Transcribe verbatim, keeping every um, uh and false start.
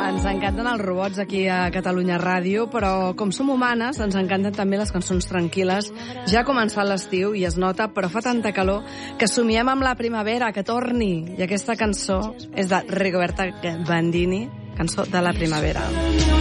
Ens encanten els robots aquí a Catalunya Ràdio, però com som humanes, ens encanten també les cançons tranquil·les. Ja ha començat l'estiu i es nota, però fa tanta calor que somiem amb la primavera, que torni. I aquesta cançó és de Rigoberta Bandini, cançó de la primavera.